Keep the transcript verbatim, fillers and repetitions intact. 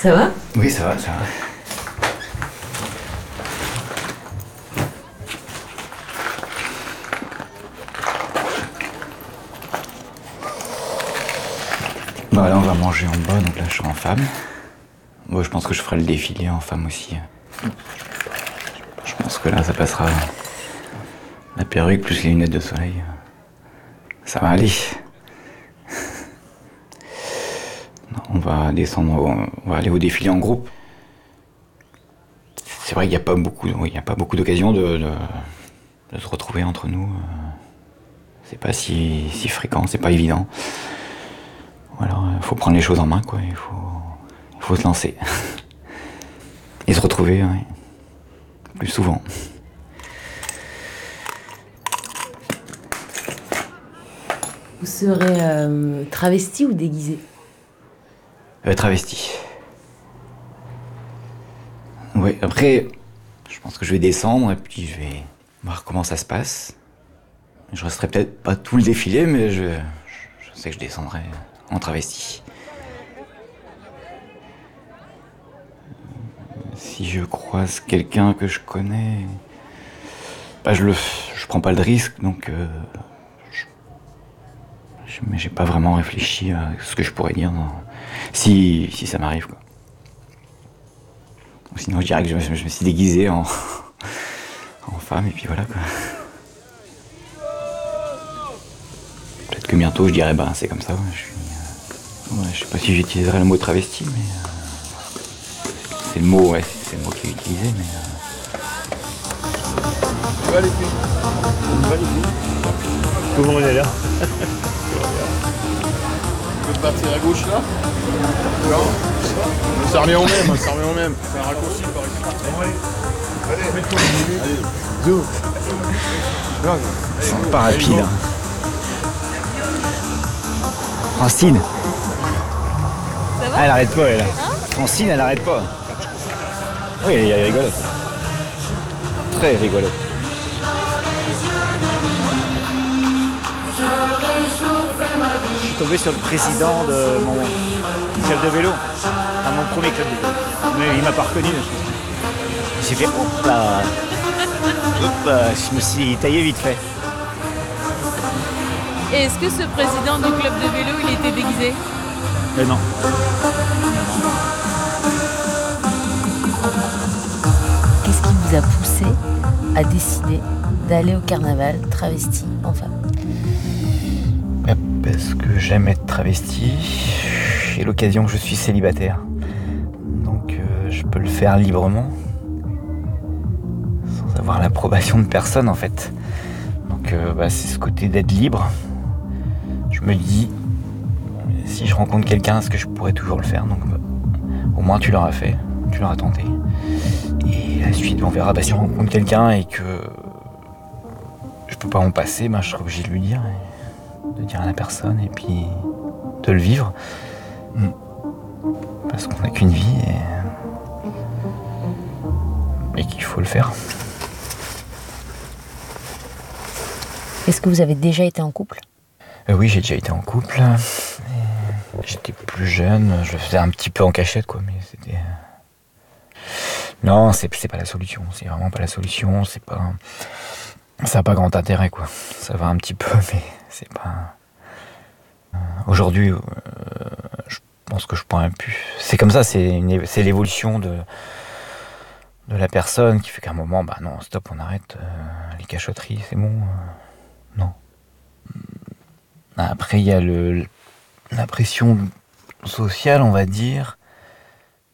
Ça va ? Oui, ça va, ça va. Bah là, on va manger en bas, donc là, je suis en femme. Bon, je pense que je ferai le défilé en femme aussi. Je pense que là, ça passera. La perruque plus les lunettes de soleil. Ça va aller. Non, on va descendre, on va aller au défilé en groupe. C'est vrai qu'il n'y a pas beaucoup, il n'y a pas beaucoup d'occasions de, de, de se retrouver entre nous. C'est pas si, si fréquent, c'est pas évident. Alors, il faut prendre les choses en main, quoi. Il faut, il faut se lancer. Et se retrouver, ouais, plus souvent. Vous serez euh, travesti ou déguisé ? Euh, travesti. Oui, après, je pense que je vais descendre et puis je vais voir comment ça se passe. Je resterai peut-être pas tout le défilé, mais je, je sais que je descendrai en travesti. Si je croise quelqu'un que je connais, bah je le, je prends pas le risque, donc euh, je, je, mais j'ai pas vraiment réfléchi à ce que je pourrais dire dans, si, si ça m'arrive, quoi. Sinon, je dirais que je, je me suis déguisé en, en femme et puis voilà, quoi. Peut-être que bientôt je dirais bah c'est comme ça. Ouais, je suis, euh, ouais, je sais pas si j'utiliserai le mot travesti, mais euh, c'est le mot, ouais, c'est le mot qui est utilisé, mais. Euh... Tu vas les filles. Tu vas les filles. Comment on est là? Tu veux partir à gauche là? Non. Ça revient au même, ça revient au même. C'est un raccourci par exemple. Allez, mets-toi. Allez, zou. C'est pas rapide. Hein. Francine. Ça va? Ah, elle arrête pas, elle. Hein? Francine, elle arrête pas. Oui, elle est rigolote. Très rigolote. Je suis tombé sur le président de mon club de vélo, à mon premier club de vélo. Mais il m'a pas reconnu. J'ai fait hop là. Hop là, je me suis taillé vite fait. Et est-ce que ce président du club de vélo, il était déguisé? Euh, non. Qu'est-ce qui vous a poussé à décider d'aller au carnaval travesti en femme? Parce que j'aime être travesti et l'occasion que je suis célibataire. Donc euh, je peux le faire librement, sans avoir l'approbation de personne en fait. Donc euh, bah, c'est ce côté d'être libre. Je me dis, si je rencontre quelqu'un, est-ce que je pourrais toujours le faire? Donc bah, au moins tu l'auras fait, tu l'auras tenté. Et la suite, on verra. Bah, si je rencontre quelqu'un et que je peux pas en passer, bah, je serai obligé de lui dire. De dire à la personne et puis de le vivre. Parce qu'on n'a qu'une vie et, et qu'il faut le faire. Est-ce que vous avez déjà été en couple? euh, Oui, j'ai déjà été en couple. Et j'étais plus jeune, je le faisais un petit peu en cachette, quoi, mais c'était. Non, c'est, c'est pas la solution, c'est vraiment pas la solution, c'est pas. Ça n'a pas grand intérêt, quoi. Ça va un petit peu, mais c'est pas. Euh, aujourd'hui, euh, je pense que je pourrais plus. C'est comme ça, c'est, une... c'est l'évolution de... de la personne qui fait qu'à un moment, bah non, stop, on arrête euh, les cachotteries, c'est bon. Euh... Non. Après, il y a le... la pression sociale, on va dire,